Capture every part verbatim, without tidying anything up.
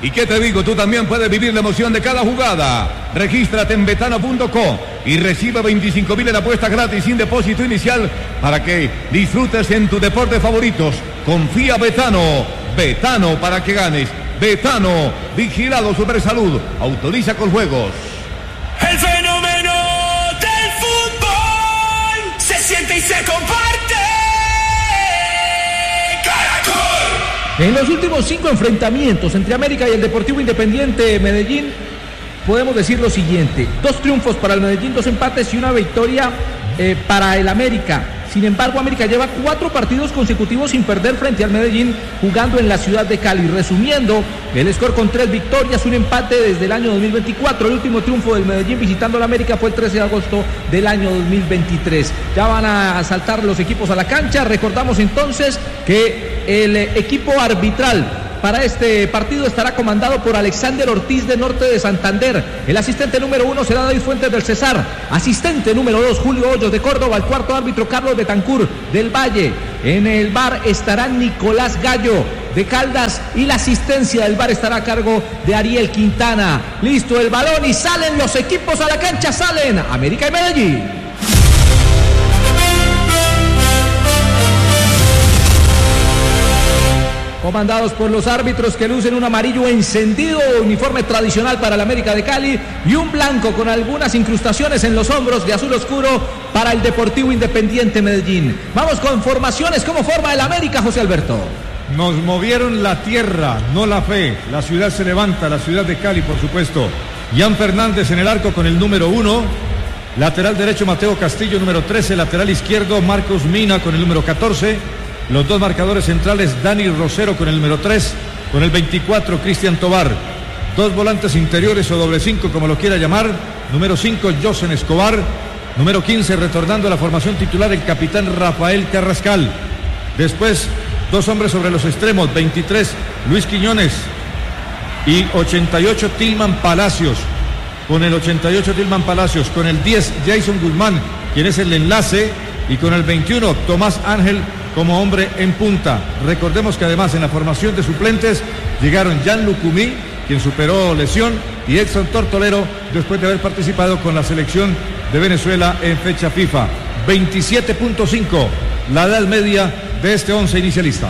¿Y qué te digo? Tú también puedes vivir la emoción de cada jugada. Regístrate en betano punto com y recibe veinticinco mil en apuestas gratis sin depósito inicial para que disfrutes en tus deportes favoritos. Confía Betano. Betano para que ganes. Betano, vigilado Supersalud. Autoriza con juegos. El fenómeno del fútbol se siente y se comparte. En los últimos cinco enfrentamientos entre América y el Deportivo Independiente Medellín, podemos decir lo siguiente: dos triunfos para el Medellín, dos empates y una victoria eh, para el América. Sin embargo, América lleva cuatro partidos consecutivos sin perder frente al Medellín, jugando en la ciudad de Cali. Resumiendo, el score con tres victorias, un empate desde el año dos mil veinticuatro. El último triunfo del Medellín visitando al América fue el trece de agosto del año dos mil veintitrés. Ya van a saltar los equipos a la cancha. Recordamos entonces que el equipo arbitral para este partido estará comandado por Alexander Ortiz de Norte de Santander. El asistente número uno será David Fuentes del Cesar. Asistente número dos, Julio Hoyos de Córdoba. El cuarto árbitro, Carlos Betancur del Valle. En el V A R estará Nicolás Gallo de Caldas y la asistencia del V A R estará a cargo de Ariel Quintana. Listo el balón y salen los equipos a la cancha. Salen América y Medellín. Comandados por los árbitros que lucen un amarillo encendido, uniforme tradicional para el América de Cali, y un blanco con algunas incrustaciones en los hombros de azul oscuro para el Deportivo Independiente Medellín. Vamos con formaciones. ¿Cómo forma el América, José Alberto? Nos movieron la tierra, no la fe. La ciudad se levanta, la ciudad de Cali, por supuesto. Jan Fernández en el arco con el número uno. Lateral derecho, Mateo Castillo, número trece. Lateral izquierdo, Marcos Mina con el número catorce. Los dos marcadores centrales, Dani Rosero con el número tres, con el veinticuatro, Cristian Tobar. Dos volantes interiores o doble cinco, como lo quiera llamar. Número cinco, Josen Escobar. Número quince, retornando a la formación titular, el capitán Rafael Carrascal. Después, dos hombres sobre los extremos, veintitrés, Luis Quiñones. Y ochenta y ocho, Tilman Palacios. Con el ochenta y ocho, Tilman Palacios. Con el diez, Jason Guzmán, quien es el enlace. Y con el veintiuno, Tomás Ángel como hombre en punta. Recordemos que además en la formación de suplentes llegaron Jan Lucumí, quien superó lesión, y Edson Tortolero, después de haber participado con la selección de Venezuela en fecha FIFA. veintisiete punto cinco, la edad media de este once inicialista.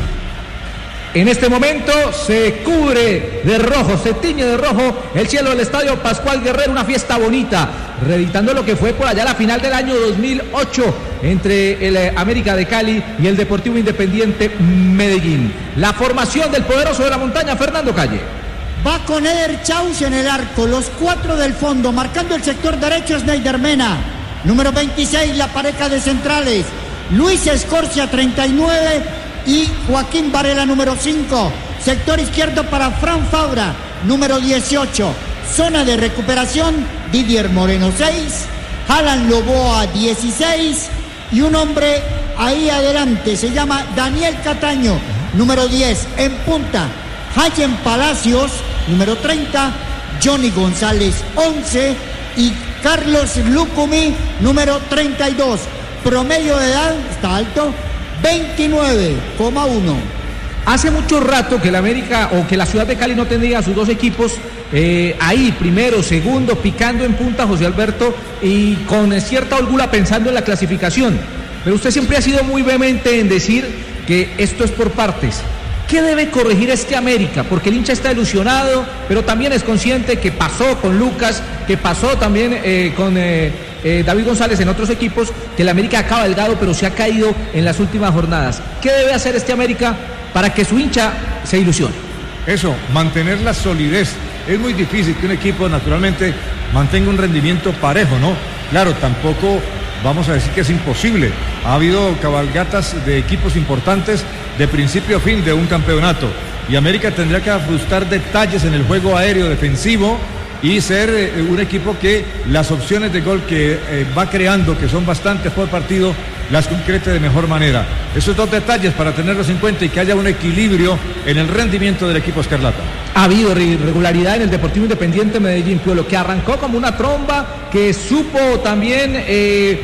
En este momento se cubre de rojo, se tiñe de rojo el cielo del Estadio Pascual Guerrero, una fiesta bonita, reeditando lo que fue por allá la final del año dos mil ocho entre el América de Cali y el Deportivo Independiente Medellín. La formación del poderoso de la montaña, Fernando Calle. Va con Eder Chaus en el arco, los cuatro del fondo, marcando el sector derecho, Sneider Mena. Número veintiséis, la pareja de centrales, Luis Escorcia, treinta y nueve, y Joaquín Varela, número cinco. Sector izquierdo para Fran Fabra, número dieciocho. Zona de recuperación, Didier Moreno, seis. Alan Loboa, dieciséis. Y un hombre ahí adelante, se llama Daniel Cataño, número diez. En punta, Hayen Palacios, número treinta. Johnny González, once. Y Carlos Lucumí, número treinta y dos. Promedio de edad, está alto, veintinueve coma uno. Hace mucho rato que la América o que la ciudad de Cali no tendría a sus dos equipos eh, ahí, primero, segundo, picando en punta, José Alberto, y con cierta holgura pensando en la clasificación. Pero usted siempre ha sido muy vehemente en decir que esto es por partes. ¿Qué debe corregir este América? Porque el hincha está ilusionado, pero también es consciente que pasó con Lucas, que pasó también eh, con eh, eh, David González en otros equipos, que el América ha cabalgado, pero se ha caído en las últimas jornadas. ¿Qué debe hacer este América para que su hincha se ilusione? Eso, mantener la solidez. Es muy difícil que un equipo naturalmente mantenga un rendimiento parejo, ¿no? Claro, tampoco vamos a decir que es imposible. Ha habido cabalgatas de equipos importantes de principio a fin de un campeonato. Y América tendrá que ajustar detalles en el juego aéreo defensivo y ser eh, un equipo que las opciones de gol que eh, va creando, que son bastantes por partido, las concrete de mejor manera. Esos dos detalles para tenerlos en cuenta y que haya un equilibrio en el rendimiento del equipo escarlata. Ha habido irregularidad en el Deportivo Independiente Medellín, Piolo, que arrancó como una tromba, que supo también eh,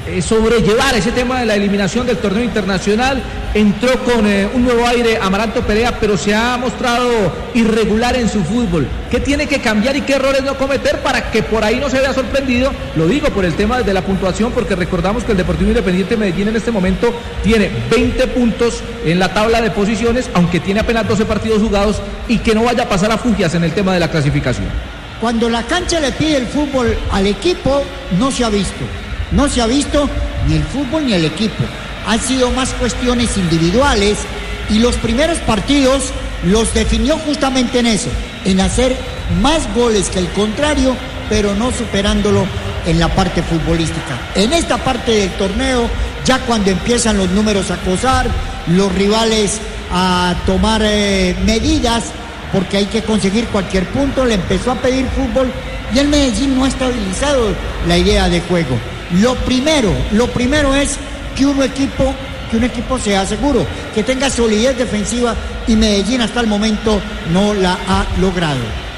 eh, sobrellevar ese tema de la eliminación del torneo internacional. Entró con eh, un nuevo aire Amaranto Perea, pero se ha mostrado irregular en su fútbol. ¿Qué tiene que cambiar y qué errores no cometer para que por ahí no se vea sorprendido? Lo digo por el tema de la puntuación, porque recordamos que el Deportivo Independiente Medellín en este momento tiene veinte puntos en la tabla de posiciones, aunque tiene apenas doce partidos jugados, y que no vaya a pasar a fugias en el tema de la clasificación. Cuando la cancha le pide el fútbol al equipo, no se ha visto. No se ha visto ni el fútbol ni el equipo. Han sido más cuestiones individuales y los primeros partidos los definió justamente en eso, en hacer más goles que el contrario, pero no superándolo en la parte futbolística. En esta parte del torneo, ya cuando empiezan los números a acosar, los rivales a tomar eh, medidas, porque hay que conseguir cualquier punto, le empezó a pedir fútbol y el Medellín no ha estabilizado la idea de juego. Lo primero, lo primero es que un equipo, que un equipo sea seguro, que tenga solidez defensiva, y Medellín hasta el momento no la ha logrado.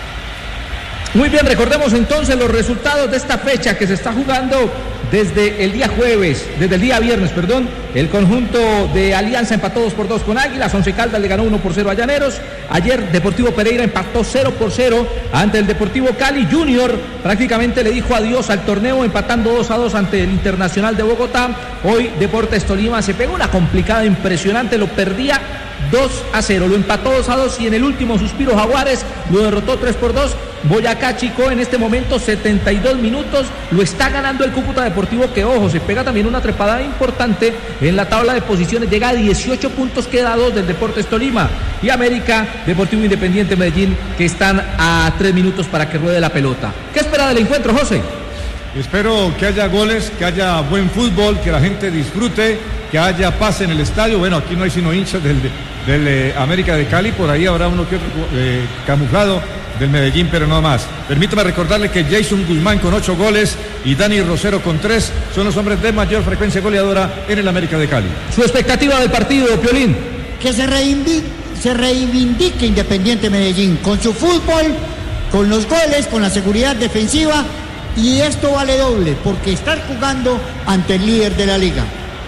Muy bien, recordemos entonces los resultados de esta fecha que se está jugando desde el día jueves, desde el día viernes, perdón. El conjunto de Alianza empató dos por dos con Águilas, Once Caldas le ganó uno por cero a Llaneros. Ayer Deportivo Pereira empató cero por cero ante el Deportivo Cali. Junior prácticamente le dijo adiós al torneo empatando dos a dos ante el Internacional de Bogotá. Hoy Deportes Tolima se pegó una complicada impresionante, lo perdía dos a cero, lo empató dos a dos y en el último suspiro Jaguares lo derrotó tres por dos. Boyacá Chico en este momento setenta y dos minutos, lo está ganando el Cúcuta Deportivo, que ojo, se pega también una trepada importante en la tabla de posiciones, llega a dieciocho puntos quedados del Deportes Tolima, y América, Deportivo Independiente Medellín, que están a tres minutos para que ruede la pelota. ¿Qué espera del encuentro, José? Espero que haya goles, que haya buen fútbol, que la gente disfrute, que haya paz en el estadio. Bueno, aquí no hay sino hinchas del, del eh, América de Cali, por ahí habrá uno que otro eh, camuflado del Medellín, pero no más. Permítame recordarle que Jason Guzmán con ocho goles y Dani Rosero con tres son los hombres de mayor frecuencia goleadora en el América de Cali. Su expectativa del partido, Piolín. Que se reivindique, se reivindique Independiente Medellín con su fútbol, con los goles, con la seguridad defensiva, y esto vale doble porque estar jugando ante el líder de la liga.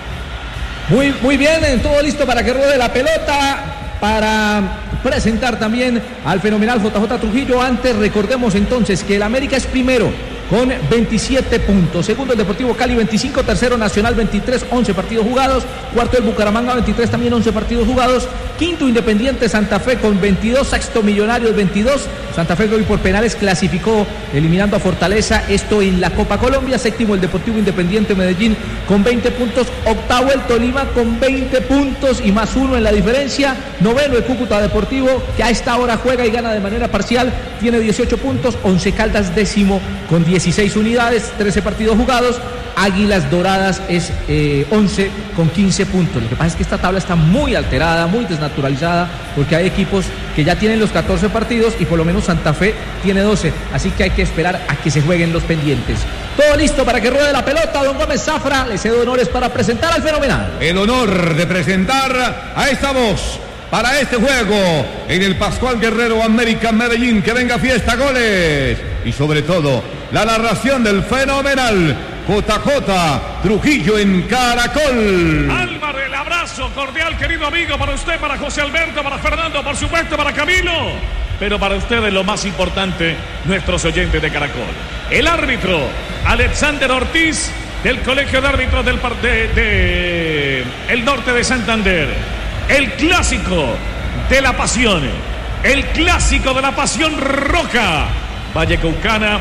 Muy, muy bien, todo listo para que ruede la pelota, para presentar también al fenomenal J J Trujillo. Antes recordemos entonces que el América es primero con veintisiete puntos, segundo el Deportivo Cali veinticinco, tercero Nacional veintitrés, once partidos jugados, cuarto el Bucaramanga veintitrés, también once partidos jugados, quinto Independiente Santa Fe con veintidós, sexto Millonarios veintidós, Santa Fe que hoy por penales clasificó eliminando a Fortaleza, esto en la Copa Colombia, séptimo el Deportivo Independiente Medellín con veinte puntos, octavo el Tolima con veinte puntos y más uno en la diferencia, noveno el Cúcuta Deportivo que a esta hora juega y gana de manera parcial, tiene dieciocho puntos, Once Caldas décimo con dieciséis unidades, trece partidos jugados, Águilas Doradas es eh, once con quince puntos. Lo que pasa es que esta tabla está muy alterada, muy desnaturalizada, porque hay equipos que ya tienen los catorce partidos y por lo menos Santa Fe tiene doce, así que hay que esperar a que se jueguen los pendientes. Todo listo para que ruede la pelota, don Gómez Zafra, le cedo honores para presentar al fenomenal. El honor de presentar a esta voz para este juego en el Pascual Guerrero América Medellín. Que venga fiesta, goles y sobre todo la narración del fenomenal J J Trujillo en Caracol. Álvaro, el abrazo cordial, querido amigo, para usted, para José Alberto, para Fernando, por supuesto, para Camilo. Pero para ustedes lo más importante, nuestros oyentes de Caracol. El árbitro, Alexander Ortiz, del Colegio de Árbitros del de, de el Norte de Santander. El clásico de la pasión, el clásico de la pasión roja, Vallecaucana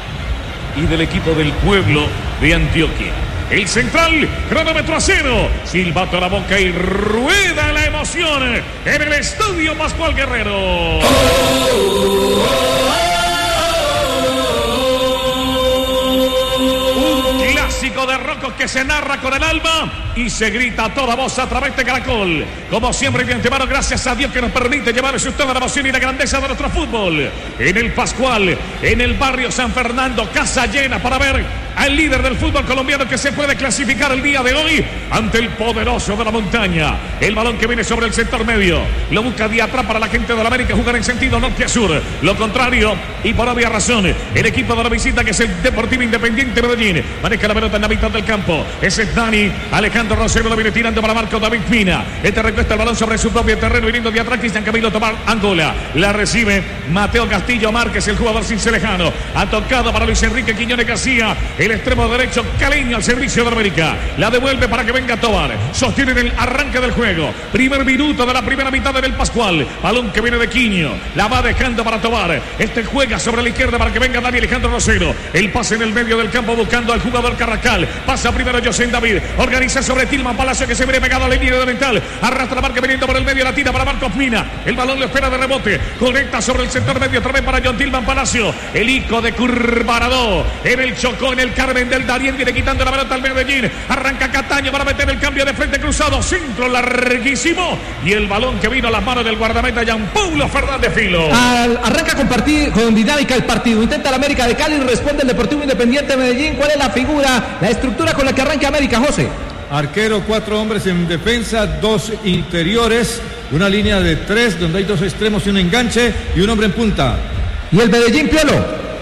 y del equipo del pueblo de Antioquia. El central, cronómetro a cero, silbato a la boca y rueda la emoción en el Estadio Pascual Guerrero. Oh, oh, oh. Un clásico de rocos que se narra con el alma y se grita a toda voz a través de Caracol. Como siempre, de antemano, gracias a Dios que nos permite llevarles usted la emoción y la grandeza de nuestro fútbol. En el Pascual, en el barrio San Fernando, casa llena para ver al líder del fútbol colombiano que se puede clasificar el día de hoy ante el poderoso de la montaña. El balón que viene sobre el sector medio lo busca de atrás para la gente de la América jugar en sentido norte a sur. Lo contrario, y por obvia razón, el equipo de la visita, que es el Deportivo Independiente Medellín, maneja la pelota en la mitad del campo. Ese es Dani. Alejandro Rosero lo viene tirando para Marco David Pina. Este recuesta el balón sobre su propio terreno, viniendo de atrás Cristian Camilo Tomar Angola. La recibe Mateo Castillo Márquez, el jugador cincelejano. Ha tocado para Luis Enrique Quiñones García, el extremo derecho caleño al servicio de América. La devuelve para que venga Tobar. Sostiene el arranque del juego. Primer minuto de la primera mitad del Pascual. Balón que viene de Quiño. La va dejando para Tobar. Este juega sobre la izquierda para que venga Dani Alejandro Rosero. El pase en el medio del campo buscando al jugador Carrascal. Pasa primero José David. Organiza sobre Tilman Palacio que se viene pegado a la línea de mental. Arrastra la marca viniendo por el medio. La tira para Marcos Mina. El balón lo espera de rebote. Conecta sobre el sector medio otra vez para John Tilman Palacio. El hijo de Curvarado. En el Chocó, en el Carmen del Darién. Viene quitando la pelota al Medellín. Arranca Cataño para meter el cambio de frente cruzado. Centro larguísimo. Y el balón que vino a las manos del guardameta Jean Paulo Fernández Filo. Al, arranca con, partido, con dinámica el partido. Intenta la América de Cali. Responde el Deportivo Independiente de Medellín. ¿Cuál es la figura, la estructura con la que arranca América, José? Arquero, cuatro hombres en defensa, dos interiores, una línea de tres donde hay dos extremos y un enganche y un hombre en punta. ¿Y el Medellín, Piolo?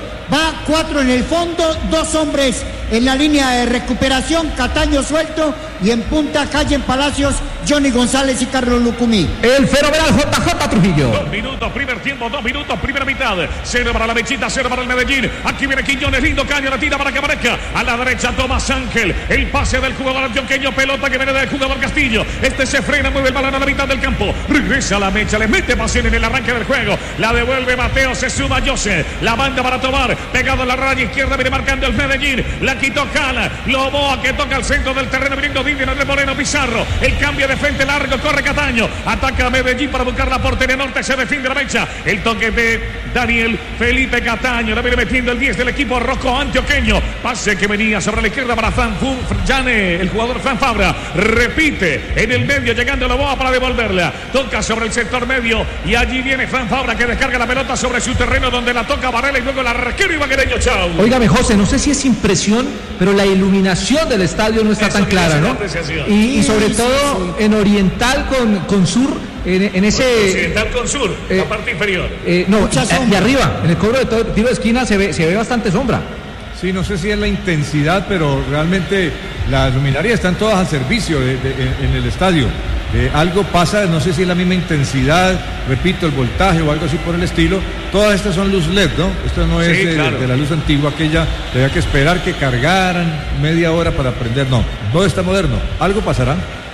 Va cuatro en el fondo, dos hombres en la línea de recuperación, Cataño suelto y en punta calle en Palacios, Johnny González y Carlos Lucumí. El fenomenal J J Trujillo. Dos minutos, primer tiempo, dos minutos, primera mitad. Cero para la Mechita, cero para el Medellín. Aquí viene Quiñones, lindo caño, la tira para que aparezca. A la derecha Tomás Ángel. El pase del jugador antioqueño, pelota que viene del jugador Castillo. Este se frena, mueve el balón a la mitad del campo. Regresa a la mecha, le mete pasión en el arranque del juego. La devuelve Mateo, se suma Jose. La banda para Tobar, pegado a la raya izquierda, viene marcando el Medellín. La quitó Cala. Loboa que toca al centro del terreno, viniendo Didier Andrés Moreno Pizarro. El cambio de frente largo, corre Cataño. Ataca a Medellín para buscar la portería norte, se defiende la mecha. El toque de Daniel Felipe Cataño. La viene metiendo el diez del equipo rojo antioqueño. Pase que venía sobre la izquierda para Fran Llane, el jugador Fran Fabra. Repite en el medio, llegando Loboa para devolverla. Toca sobre el sector medio y allí viene Fran Fabra que descarga la pelota sobre su terreno donde la toca Varela y luego la arquero Ibaguereño. Chao. Óigame, José, no sé si es impresión, pero la iluminación del estadio no está Eso tan clara, ¿no? Y, y sobre Sí, todo sí. en oriental con, con sur, en, en ese... Occidental con sur, eh, la parte inferior. Eh, no, Mucha de, de sombra. arriba, en el cobro de todo, tiro de esquina se ve, se ve bastante sombra. Sí, no sé si es la intensidad, pero realmente las luminarias están todas al servicio de, de, en, en el estadio. Eh, algo pasa, no sé si es la misma intensidad, repito, el voltaje o algo así por el estilo. Todas estas son luz L E D, ¿no? Esto no es Sí, de, claro. de la luz antigua, aquella que había que esperar que cargaran media hora para prender. No, todo está moderno. Algo pasará.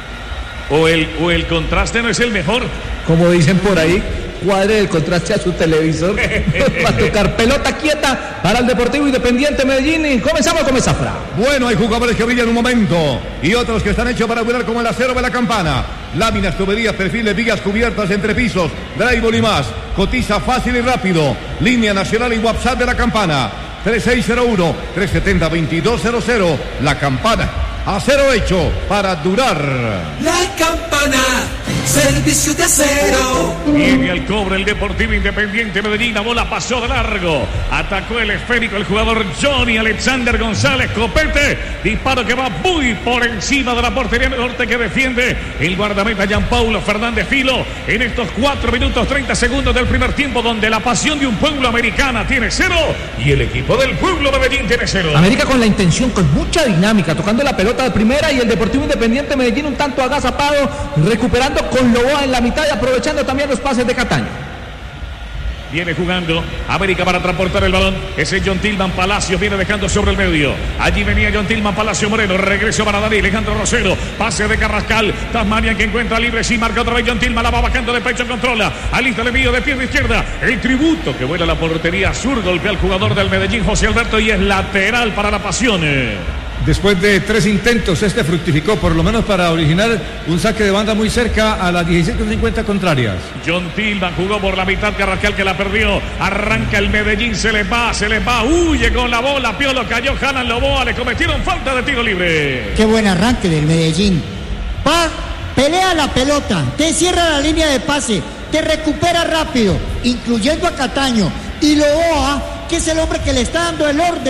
O el, o el contraste no es el mejor. Como dicen por ahí, cuadre el contraste a su televisor. Va a tocar pelota quieta para el Deportivo Independiente Medellín. Y comenzamos con Zafra. Bueno, hay jugadores que brillan un momento y otros que están hechos para durar como el acero de la campana. Láminas, tuberías, perfiles, vigas cubiertas, entrepisos, drywall y más. Cotiza fácil y rápido. Línea nacional y WhatsApp de la campana. tres seis cero uno, tres siete cero, dos dos cero cero. La campana. Acero hecho para durar. La campana, servicio de acero. Viene al cobre el Deportivo Independiente Medellín. La bola pasó de largo. Atacó el esférico el jugador Johnny Alexander González Copete. Disparo que va muy por encima de la portería norte que defiende el guardameta Jean Paulo Fernández Filo. En estos cuatro minutos treinta segundos del primer tiempo, donde la pasión de un pueblo americana tiene cero y el equipo del pueblo Medellín tiene cero. América con la intención, con mucha dinámica, tocando la pelota de primera, y el Deportivo Independiente Medellín un tanto agazapado, recuperando con Loboa en la mitad y aprovechando también los pases de Cataño. Viene jugando América para transportar el balón. Ese John Tilman Palacios viene dejando sobre el medio. Allí venía John Tilman Palacio Moreno. Regreso para Dani Alejandro Rosero. Pase de Carrascal. Tasmania que encuentra libre. Sí, marca otra vez John Tilman. La va bajando de pecho. Controla. Alista el envío de pierna izquierda. El tributo que vuela a la portería sur. Golpea al jugador del Medellín, José Alberto. Y es lateral para la Pasión. Después de tres intentos, este fructificó, por lo menos para originar un saque de banda muy cerca a las dieciséis cincuenta contrarias. John Tilman jugó por la mitad, Carrascal que la perdió. Arranca el Medellín, se le va, se le va. Huye con la bola, Piolo cayó, Jalan Loboa, le cometieron falta de tiro libre. Qué buen arranque del Medellín. Va, pelea la pelota, te cierra la línea de pase, te recupera rápido, incluyendo a Cataño. Y Loboa, que es el hombre que le está dando el orden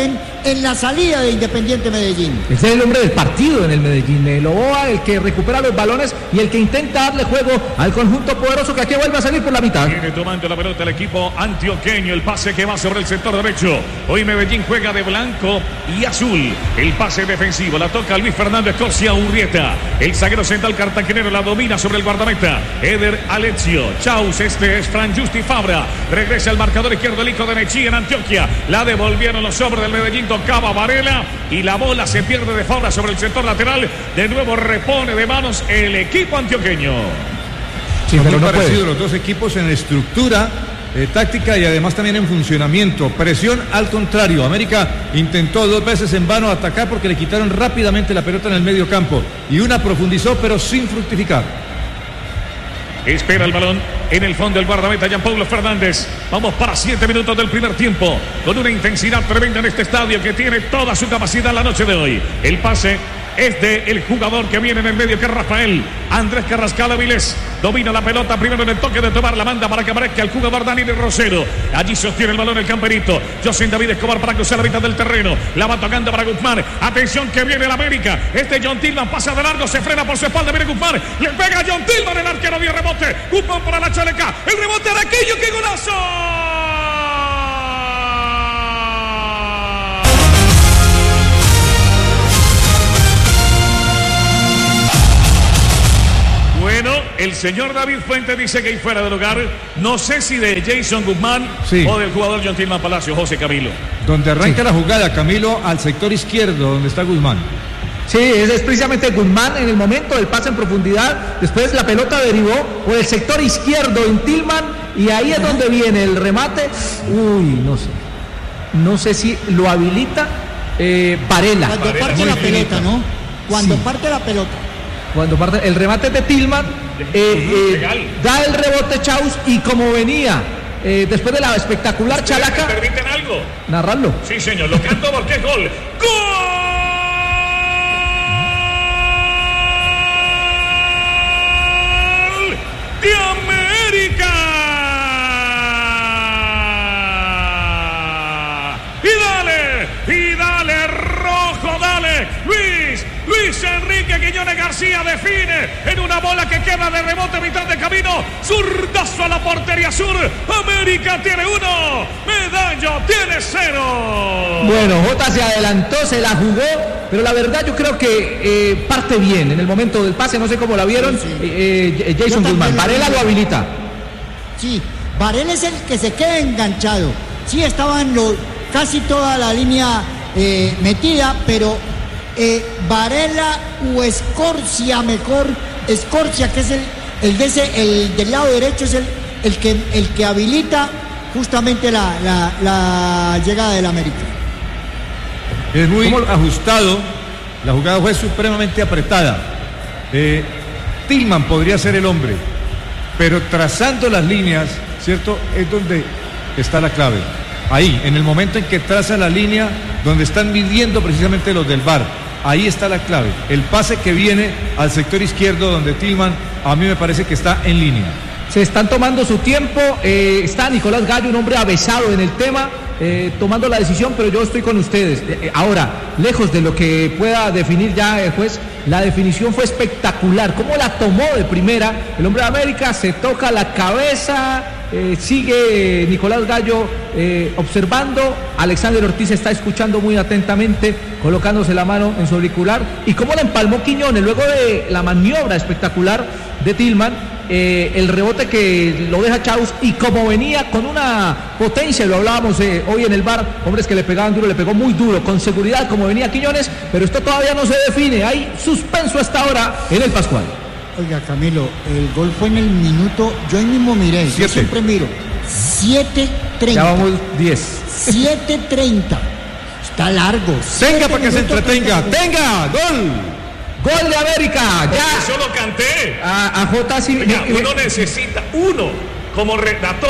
en la salida de Independiente Medellín. Ese es el hombre del partido en el Medellín, Loboa, el que recupera los balones y el que intenta darle juego al conjunto poderoso que aquí vuelve a salir por la mitad. Viene tomando la pelota el equipo antioqueño, el pase que va sobre el sector derecho. Hoy Medellín juega de blanco y azul. El pase defensivo, la toca Luis Fernando Escorcia Urrieta. El zaguero central cartagenero la domina sobre el guardameta Eder Alexio. Chaus, este es Fran Justi Fabra. Regresa al marcador izquierdo el hijo de Mechí en Antioquia. La devolvieron los hombres del Medellín, tocaba Varela y la bola se pierde de Fabra sobre el sector lateral. De nuevo repone de manos el equipo antioqueño. Sí, pero no parecido los dos equipos en estructura, eh, táctica y además también en funcionamiento. Presión al contrario. América intentó dos veces en vano atacar porque le quitaron rápidamente la pelota en el medio campo y una profundizó pero sin fructificar. Espera el balón en el fondo el guardameta Jean Paulo Fernández. Vamos para siete minutos del primer tiempo con una intensidad tremenda en este estadio que tiene toda su capacidad la noche de hoy. El pase es de el jugador que viene en el medio, que es Rafael Andrés Carrascal Avilés. Domina la pelota primero en el toque de tomar, la manda para que aparezca el jugador Daniel Rosero. Allí sostiene el balón el camperito José David Escobar para cruzar la mitad del terreno. La va tocando para Guzmán. Atención que viene el América. Este John Tillman pasa de largo, se frena por su espalda. Viene Guzmán. Le pega a John Tillman, el arquero dio rebote. Guzmán para la chaleca. El rebote de Aquillo. ¡Qué golazo! Bueno, el señor David Fuentes dice que hay fuera de lugar. No sé si de Jason Guzmán sí, o del jugador John Tillman Palacio, José Camilo. Donde arranca sí. la jugada, Camilo, al sector izquierdo, donde está Guzmán. Sí, ese es precisamente Guzmán en el momento del pase en profundidad. Después la pelota derivó por el sector izquierdo en Tillman y ahí es donde viene el remate. Uy, no sé. No sé si lo habilita eh, Varela. Cuando Varela. parte la pelota, ¿no? Cuando sí. parte la pelota. Cuando parte el remate de Tillman, eh, eh, da el rebote Chaus y como venía eh, después de la espectacular chalaca. ¿Me permiten algo? Narrarlo. Sí, señor, lo canto porque es gol. ¡Gol! ¡De América! ¡Y dale! ¡Y dale, rojo, dale! ¡Luis! Luis Enrique Quiñones García define en una bola que queda de rebote a mitad de camino. Zurdazo a la portería sur. América tiene uno. Medallo tiene cero. Bueno, Jota se adelantó, se la jugó, pero la verdad yo creo que eh, parte bien en el momento del pase. No sé cómo la vieron. Sí, sí. Eh, eh, Jason Guzmán. Varela lo habilita. Sí, Varela es el que se queda enganchado. Sí, estaba en lo, casi toda la línea eh, metida, pero... Eh, Varela o Escorcia, mejor Escorcia, que es el, el, de ese, el del lado derecho, es el, el, que, el que habilita justamente la, la, la llegada del América. Es muy ¿Cómo? ajustado, la jugada fue supremamente apretada. eh, Tillman podría ser el hombre, pero trazando las líneas, ¿cierto? Es donde está la clave. Ahí, en el momento en que traza la línea, donde están midiendo precisamente los del V A R. Ahí está la clave. El pase que viene al sector izquierdo donde Tillman, a mí me parece que está en línea. Se están tomando su tiempo. Eh, está Nicolás Gallo, un hombre avesado en el tema, eh, tomando la decisión, pero yo estoy con ustedes. Eh, ahora, lejos de lo que pueda definir ya el juez, la definición fue espectacular. Cómo la tomó de primera el hombre de América, se toca la cabeza. Eh, sigue Nicolás Gallo eh, observando. Alexander Ortiz está escuchando muy atentamente, colocándose la mano en su auricular. Y cómo la empalmó Quiñones luego de la maniobra espectacular de Tillman, eh, el rebote que lo deja Chaus, y como venía con una potencia, lo hablábamos eh, hoy en el V A R, hombres que le pegaban duro, le pegó muy duro, con seguridad como venía Quiñones, pero esto todavía no se define. Hay suspenso hasta ahora en el Pascual. Oiga, Camilo, el gol fue en el minuto, yo ahí mismo miré, Siete. yo siempre miro, siete treinta. Ya vamos diez. siete treinta. Está largo. Venga para que se entretenga. ¡Tenga! ¡Gol! ¡Gol de América! Ya. Eso lo canté. A, a J. Sí, Oiga, uno necesita, uno, como redactor,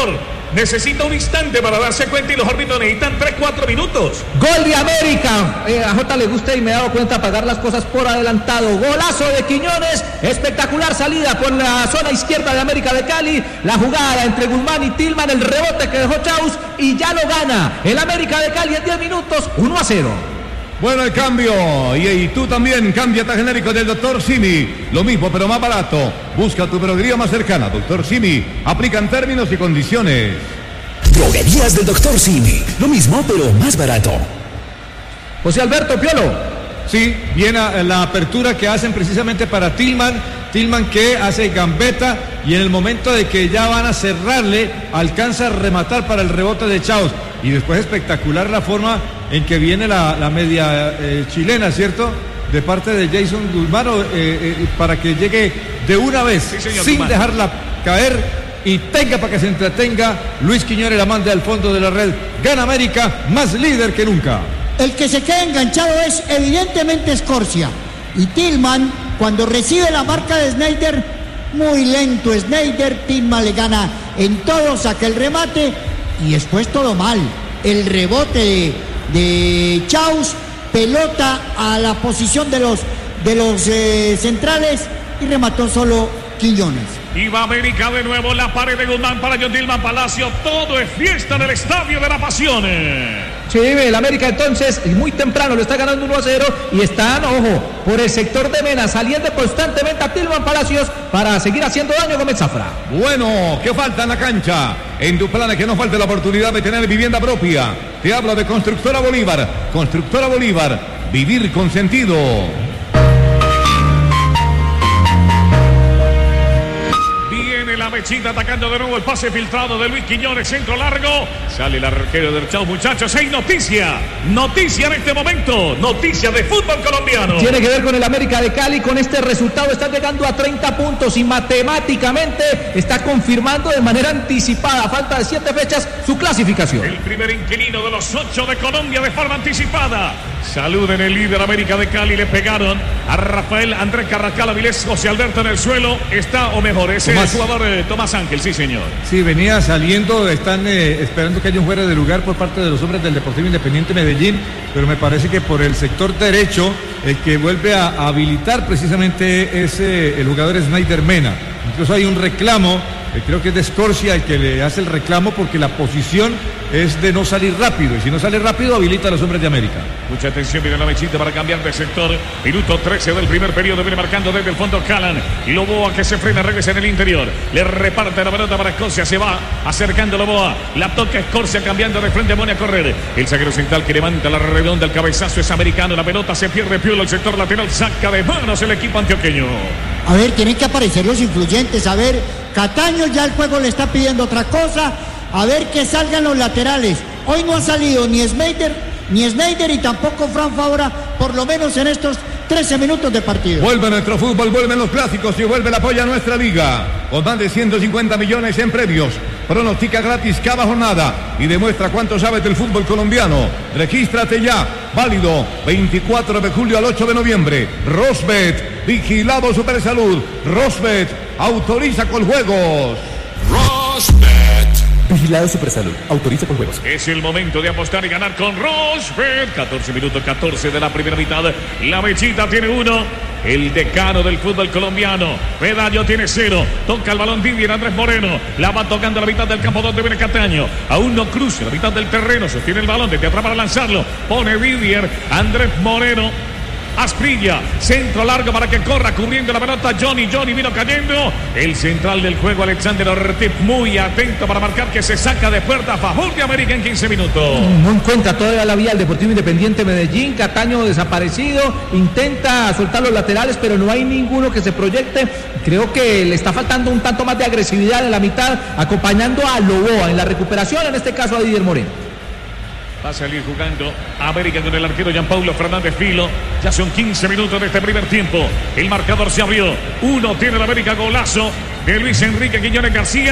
necesita un instante para darse cuenta y los árbitros necesitan tres, cuatro minutos. Gol de América. Eh, a Jota le gusta y me he dado cuenta pagar las cosas por adelantado. Golazo de Quiñones. Espectacular salida por la zona izquierda de América de Cali. La jugada entre Guzmán y Tillman. El rebote que dejó Chaus y ya lo gana el América de Cali en diez minutos. uno a cero. Bueno, el cambio. Y, y tú también, cámbiate a genérico del doctor Simi. Lo mismo, pero más barato. Busca tu droguería más cercana. doctor Simi. Aplican términos y condiciones. Droguerías del doctor Simi. Lo mismo, pero más barato. José Alberto Piolo. Sí, viene la apertura que hacen precisamente para Tillman. Tillman que hace gambeta y en el momento de que ya van a cerrarle, alcanza a rematar para el rebote de Chaus. Y después espectacular la forma en que viene la, la media eh, chilena, ¿cierto? De parte de Jason Guzmán, eh, eh, para que llegue de una vez, sí, señor, sin Guzmán, dejarla caer y tenga para que se entretenga. Luis Quiñones la manda al fondo de la red. Gana América, más líder que nunca. El que se queda enganchado es evidentemente Escorcia. Y Tillman, cuando recibe la marca de Sneijder, muy lento Sneijder, Tillman le gana en todo, saca el remate y después todo mal. El rebote de, de Chaus, pelota a la posición de los, de los eh, centrales y remató solo Quiñones. Y va América de nuevo, la pared de Guzmán para John Tillman Palacio. Todo es fiesta en el Estadio de las Pasiones. Sí, el América entonces muy temprano lo está ganando uno a cero y están, ojo, por el sector de Mena saliendo constantemente a Tillman Palacios para seguir haciendo daño con Zafra. Bueno, ¿qué falta en la cancha? En tu plan que no falte la oportunidad de tener vivienda propia. Te hablo de Constructora Bolívar. Constructora Bolívar, vivir con sentido. La mechita atacando de nuevo, el pase filtrado de Luis Quiñones, centro largo, sale el arquero del Chau, muchachos. Hay noticia, noticia en este momento, noticia de fútbol colombiano. Tiene que ver con el América de Cali. Con este resultado está llegando a treinta puntos y matemáticamente está confirmando de manera anticipada, a falta de siete fechas, su clasificación. El primer inquilino de los ocho de Colombia de forma anticipada. Saluden el líder América de Cali, le pegaron a Rafael Andrés Carrascal Avilés. José Alberto en el suelo está, o mejor, ese es el jugador eh, Tomás Ángel, sí señor. Sí, venía saliendo, están eh, esperando que haya un fuera de lugar por parte de los hombres del Deportivo Independiente Medellín, pero me parece que por el sector derecho, el que vuelve a, a habilitar precisamente es eh, el jugador Sneijder Mena. Incluso hay un reclamo, eh, creo que es de Escorcia el que le hace el reclamo porque la posición es de no salir rápido, y si no sale rápido habilita a los hombres de América. Mucha atención, viene la mechita para cambiar de sector. Minuto trece del primer periodo, viene marcando desde el fondo Calan. Y Loboa que se frena, regresa en el interior. Le reparte la pelota para Escorcia, se va acercando Loboa. La toca Escorcia, cambiando de frente, pone a correr. El zaguero central que levanta la redonda, el cabezazo es americano. La pelota se pierde, Piolo, el sector lateral, saca de manos el equipo antioqueño. A ver, tienen que aparecer los influyentes. A ver, Cataño ya el juego le está pidiendo otra cosa. A ver que salgan los laterales. Hoy no ha salido ni Sneijder, ni Sneijder y tampoco Fran Fabra, por lo menos en estos trece minutos de partido. Vuelve nuestro fútbol, vuelven los clásicos y vuelve el apoyo a nuestra liga. Con más de ciento cincuenta millones en premios. Pronostica gratis cada jornada y demuestra cuánto sabes del fútbol colombiano. Regístrate ya. Válido veinticuatro de julio al ocho de noviembre. Rosbet, vigilado Supersalud. Rosbet, autoriza con juegos. Rosbet. Vigilado Supersalud, autoriza por juegos. Es el momento de apostar y ganar con Rosbet. catorce minutos, catorce de la primera mitad. La mechita tiene uno. El decano del fútbol colombiano. Medallo tiene cero. Toca el balón Vivier Andrés Moreno. La va tocando a la mitad del campo donde viene Cataño. Aún no cruza la mitad del terreno. Sostiene el balón desde atrás para lanzarlo. Pone Vivier Andrés Moreno. Asprilla, centro largo para que corra cubriendo la pelota. Johnny, Johnny vino cayendo. El central del juego, Alexander Ortiz, muy atento para marcar que se saca de puerta a favor de América en quince minutos. No encuentra todavía la vía el Deportivo Independiente Medellín. Cataño desaparecido, intenta soltar los laterales, pero no hay ninguno que se proyecte. Creo que le está faltando un tanto más de agresividad en la mitad, acompañando a Loboa en la recuperación, en este caso a Didier Moreno. Va a salir jugando América con el arquero Gianpaulo Fernández Filo. Ya son quince minutos de este primer tiempo. El marcador se abrió. Uno tiene el América, golazo de Luis Enrique Quiñones García.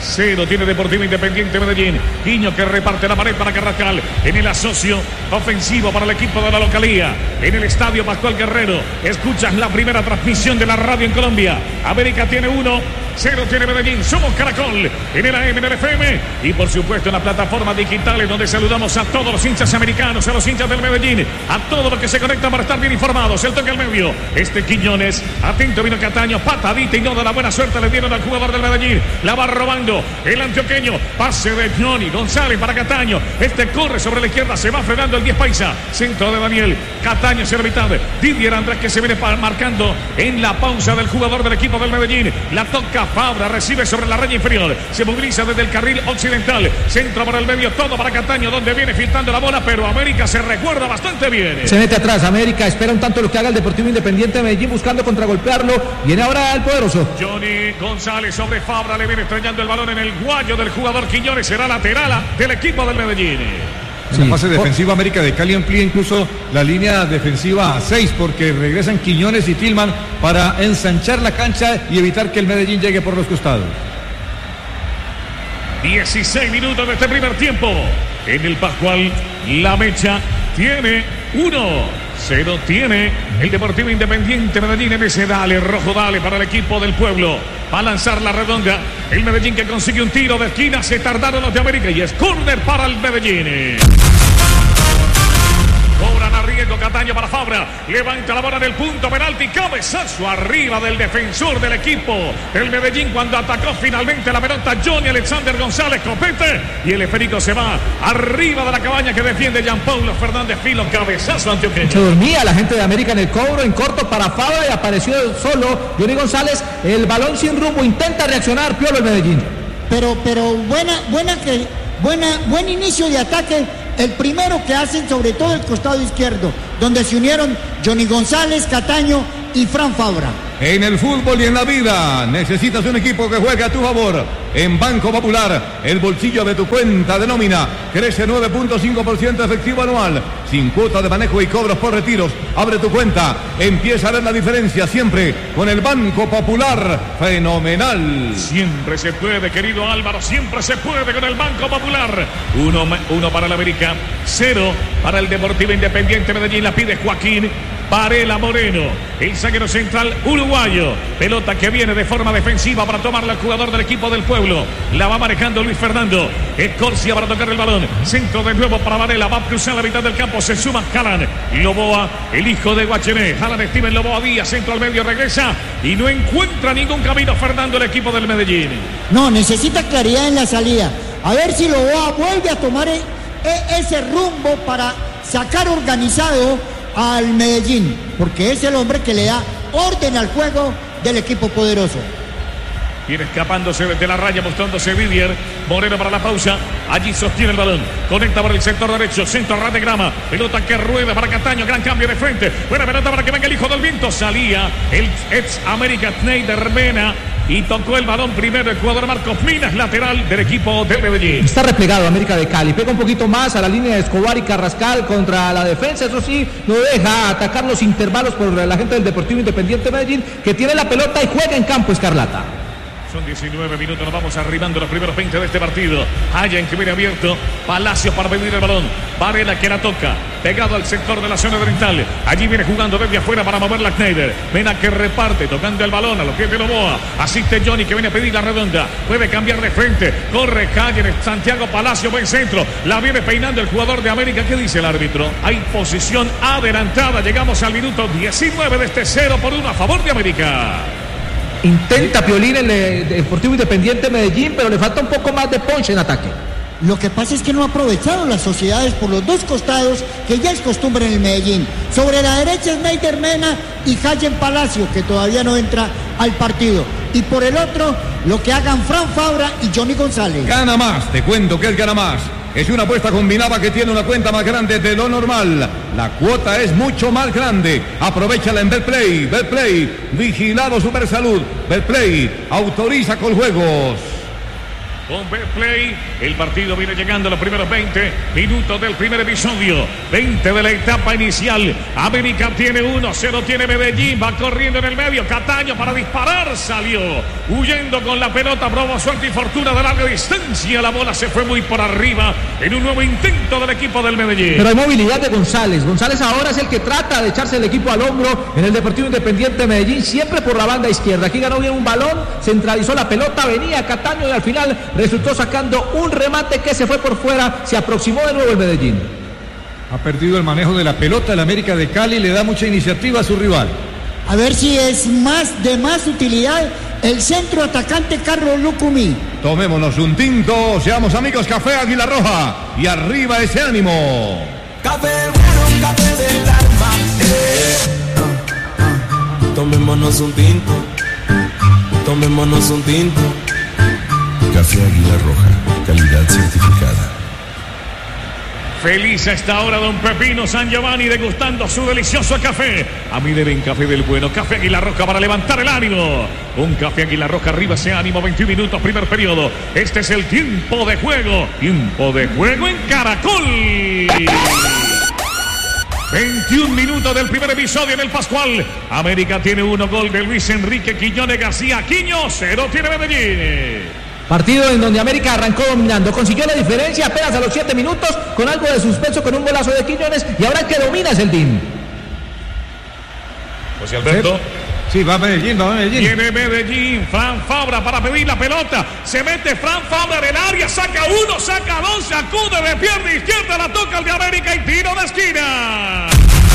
cero tiene Deportivo Independiente Medellín. Guiño que reparte la pared para Carrascal. En el asocio ofensivo para el equipo de la localía. En el estadio Pascual Guerrero. Escuchas la primera transmisión de la radio en Colombia. América tiene uno, cero tiene Medellín. Somos Caracol en el A M, en el F M y por supuesto en las plataformas digitales donde saludamos a todos los hinchas americanos, a los hinchas del Medellín, a todos los que se conectan para estar bien informados. El toque al medio. Este Quiñones. Atento vino Cataño. Patadita y no da la buena suerte. Le dieron al jugador del Medellín. La va robando el antioqueño. Pase de Johnny González para Cataño. Este corre sobre la izquierda. Se va frenando el diez paisa. Centro de Daniel. Cataño hacia la mitad. Didier Andrés que se viene marcando en la pausa del jugador del equipo del Medellín. La toca Fabra. Recibe sobre la raya inferior. Se moviliza desde el carril occidental. Centro para el medio. Todo para Cataño donde viene filtrando la bola. Pero América se recuerda bastante bien. Se mete atrás. América espera un tanto lo que haga el Deportivo Independiente de Medellín buscando contragolpearlo. Viene ahora el poderoso. Johnny González sobre Fabra. Le viene estrellando el balón en el guayo del jugador Quiñones. Será lateral del equipo del Medellín. En la fase defensiva, América de Cali amplía incluso la línea defensiva a seis porque regresan Quiñones y Tillman para ensanchar la cancha y evitar que el Medellín llegue por los costados. dieciséis minutos de este primer tiempo. En el Pascual, la mecha tiene uno, cero tiene el Deportivo Independiente Medellín. En ese dale, rojo dale para el equipo del pueblo. Va a lanzar la redonda. El Medellín que consigue un tiro de esquina. Se tardaron los de América y es córner para el Medellín. Cobran a riesgo Cataño para Fabra. Levanta la bola del punto penalti. Cabezazo arriba del defensor del equipo el Medellín cuando atacó finalmente la pelota Johnny Alexander González Copete. Y el esférico se va arriba de la cabaña que defiende Jean Paulo Fernández Filo. Cabezazo antioqueño. Se dormía la gente de América en el cobro. En corto para Fabra y apareció solo Johnny González. El balón sin rumbo. Intenta reaccionar Piolo el Medellín. Pero, pero buena, buena que, buena, buen inicio de ataque. El primero que hacen sobre todo el costado izquierdo, donde se unieron Johnny González, Cataño y Fran Fabra. En el fútbol y en la vida necesitas un equipo que juegue a tu favor. En Banco Popular, el bolsillo de tu cuenta de nómina crece nueve punto cinco por ciento efectivo anual, sin cuota de manejo y cobros por retiros. Abre tu cuenta, empieza a ver la diferencia siempre con el Banco Popular. Fenomenal. Siempre se puede, querido Álvaro, siempre se puede con el Banco Popular. Uno, uno para el América, cero para el Deportivo Independiente Medellín. La pide Joaquín Varela Moreno, el zaguero central uruguayo. Pelota que viene de forma defensiva para tomarla el jugador del equipo del pueblo. La va manejando Luis Fernando. Escorcia para tocar el balón. Centro de nuevo para Varela. Va a cruzar la mitad del campo. Se suma Jalan Loboa, el hijo de Guachené. Jalan Steven Loboa Díaz. Centro al medio, regresa y no encuentra ningún camino Fernando el equipo del Medellín. No, necesita claridad en la salida. A ver si Loboa vuelve a tomar e- e- ese rumbo para sacar organizado al Medellín, porque es el hombre que le da orden al juego del equipo poderoso. Viene escapándose desde la raya, mostrándose Didier Moreno para la pausa. Allí sostiene el balón. Conecta por el sector derecho. Centro a ras de grama. Pelota que rueda para Cataño. Gran cambio de frente. Buena pelota para que venga el hijo del viento. Salía el ex América Schneider Mena. Y tocó el balón primero el jugador Marcos Minas, lateral del equipo de Medellín. Está replegado América de Cali. Pega un poquito más a la línea de Escobar y Carrascal contra la defensa. Eso sí, no deja atacar los intervalos por la gente del Deportivo Independiente de Medellín, que tiene la pelota y juega en campo escarlata. Son diecinueve minutos, nos vamos arribando los primeros veinte de este partido. Allen que viene abierto, Palacios para pedir el balón. Varela que la toca, pegado al sector de la zona oriental. Allí viene jugando desde afuera para mover la Schneider. Mena que reparte, tocando el balón a los pies de Loboa. Asiste Johnny que viene a pedir la redonda. Puede cambiar de frente, corre Allen, Santiago Palacio, buen centro. La viene peinando el jugador de América. ¿Qué dice el árbitro? Hay posición adelantada. Llegamos al minuto diecinueve de este cero por uno a favor de América. Intenta Piolín el, el Deportivo Independiente Medellín, pero le falta un poco más de ponche en ataque. Lo que pasa es que no aprovecharon las sociedades por los dos costados, que ya es costumbre en el Medellín. Sobre la derecha Schneider Mena y Allen Palacio, que todavía no entra al partido. Y por el otro, lo que hagan Fran Fabra y Johnny González. Gana más, te cuento que él gana más. Es una apuesta combinada que tiene una cuenta más grande de lo normal. La cuota es mucho más grande. Aprovechala en Betplay. Betplay, vigilado Supersalud. Betplay, autoriza con juegos. con Betplay. El partido viene llegando a los primeros veinte minutos del primer episodio. veinte de la etapa inicial. América tiene uno cero, tiene Medellín. Va corriendo en el medio. Cataño para disparar. Salió huyendo con la pelota. Probó suerte y fortuna de larga distancia. La bola se fue muy por arriba en un nuevo intento del equipo del Medellín. Pero hay movilidad de González. González ahora es el que trata de echarse el equipo al hombro en el Deportivo Independiente de Medellín, siempre por la banda izquierda. Aquí ganó bien un balón, centralizó la pelota, venía Cataño y al final resultó sacando un remate que se fue por fuera. Se aproximó de nuevo el Medellín. Ha perdido el manejo de la pelota. El América de Cali le da mucha iniciativa a su rival. A ver si es más de más utilidad el centro atacante Carlos Lucumí. Tomémonos un tinto, seamos amigos. Café Águila Roja y arriba ese ánimo. Café bueno, café del alma. Eh. Tomémonos un tinto, tomémonos un tinto. Café Águila Roja, calidad certificada. Feliz a esta hora don Pepino San Giovanni degustando su delicioso café. A mí deben café del bueno, Café Águila Roja para levantar el ánimo. Un Café Águila Roja arriba ese ánimo, veintiún minutos, primer periodo. Este es el tiempo de juego. Tiempo de juego en Caracol. veintiún minutos del primer episodio en el Pascual. América tiene uno, gol de Luis Enrique Quiñones García. Quiño, cero tiene Medellín. Partido en donde América arrancó dominando, consiguió la diferencia apenas a los siete minutos con algo de suspenso con un golazo de Quiñones y ahora el que domina es el D I N. José Alberto. Sí, sí, va a Medellín, va a Medellín. Viene Medellín, Fran Fabra para pedir la pelota. Se mete Fran Fabra en el área, saca uno, saca dos, sacude de pierna izquierda, la toca el de América y tiro de esquina.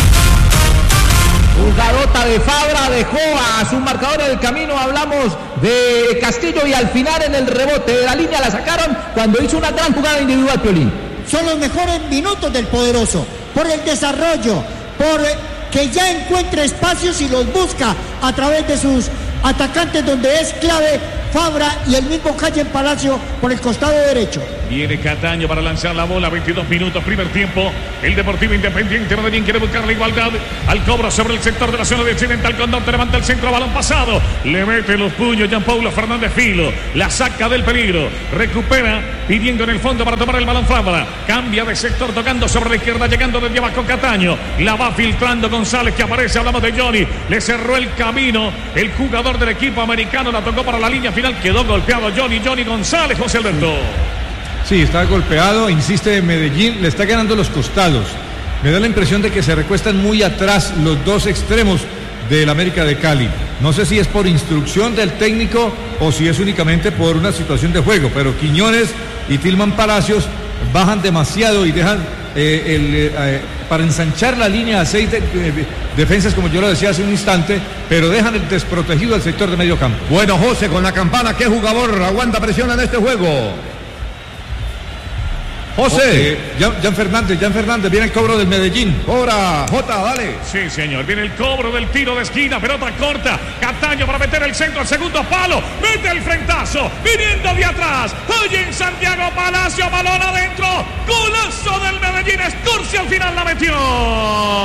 Jugadota de Fabra dejó a su marcador en el camino. Hablamos de Castillo y al final en el rebote de la línea la sacaron cuando hizo una gran jugada individual, Piolín. Son los mejores minutos del poderoso, por el desarrollo, por que ya encuentra espacios y los busca a través de sus atacantes, donde es clave Fabra y el mismo Calle en Palacio por el costado derecho. Viene Cataño para lanzar la bola, veintidós minutos, primer tiempo. El Deportivo Independiente Medellín quiere buscar la igualdad. Al cobro sobre el sector de la zona de occidental. Condorte levanta el centro, balón pasado. Le mete los puños Jean Paulo Fernández Filo. La saca del peligro. Recupera, pidiendo en el fondo para tomar el balón Fabra. Cambia de sector, tocando sobre la izquierda, llegando desde abajo Cataño. La va filtrando González, que aparece, hablamos de Johnny. Le cerró el camino el jugador del equipo americano. La tocó para la línea final. Quedó golpeado Johnny, Johnny González, José Alberto. Sí, está golpeado, insiste Medellín, le está ganando los costados. Me da la impresión de que se recuestan muy atrás los dos extremos del América de Cali. No sé si es por instrucción del técnico o si es únicamente por una situación de juego, pero Quiñones y Tilman Palacios bajan demasiado y dejan eh, el, eh, para ensanchar la línea a seis de, de, defensas, como yo lo decía hace un instante, pero dejan el desprotegido al sector de medio campo. Bueno, José, con la campana, ¿qué jugador aguanta presión en este juego? José. Eh, Jan, Jan Fernández, Jan Fernández, viene el cobro del Medellín. Cobra, Jota, dale. Sí, señor, viene el cobro del tiro de esquina, pelota corta. Cataño para meter el centro al segundo palo. Mete el frentazo, viniendo de atrás. Oye en Santiago Palacio, balón adentro. Golazo del Medellín, Escorcia al final la metió.